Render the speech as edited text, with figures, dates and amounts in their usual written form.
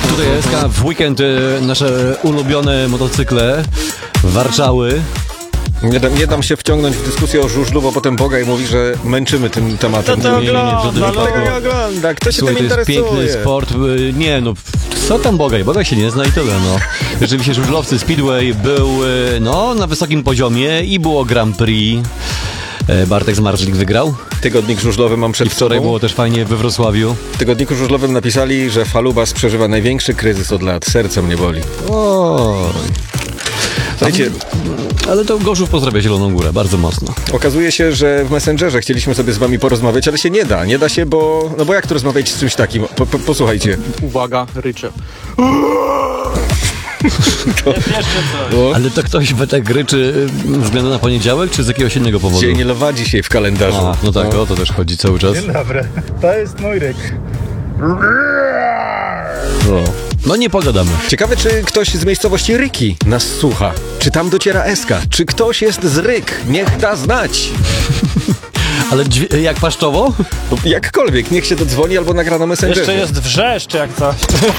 Tutaj SK w weekend nasze ulubione motocykle warczały. Nie dam się wciągnąć w dyskusję o żużlu, bo potem Bogaj mówi, że męczymy tym tematem. Tego nie ogląda. Kto się Słuchaj, tym to jest interesuje? piękny sport. Nie no, co tam Bogaj? Bogaj się nie zna i tyle, no. Rzeczywiście żużlowcy Speedway był, no, na wysokim poziomie i było Grand Prix. Bartek Zmarzlik wygrał. Tygodnik żużlowy mam przed I wczoraj sobą. było też fajnie we Wrocławiu. W tygodniku żużlowym napisali, że Falubas przeżywa największy kryzys od lat. Serce mnie boli. Słuchajcie, Ale to Gorzów pozdrawia Zieloną Górę bardzo mocno. okazuje się, że w Messengerze chcieliśmy sobie z wami porozmawiać, ale się nie da. Nie da się, bo... No bo jak tu rozmawiać z czymś takim? Posłuchajcie. Uwaga, rycze. Jest jeszcze coś. Ale to ktoś tak ryczy względem na poniedziałek, czy z jakiegoś innego powodu? Dzień Lwa dzisiaj w kalendarzu. A, no tak, o to też chodzi cały czas. Dzień dobry, to jest mój ryk. No nie pogadamy. Ciekawe, czy ktoś z miejscowości Ryki nas słucha. Czy tam dociera Eska? Czy ktoś jest z Ryk? Niech da znać. Ale jak paszczowo? Jakkolwiek, niech się dodzwoni albo nagra na Messengerze. Jeszcze jest wrzeszcz jak coś.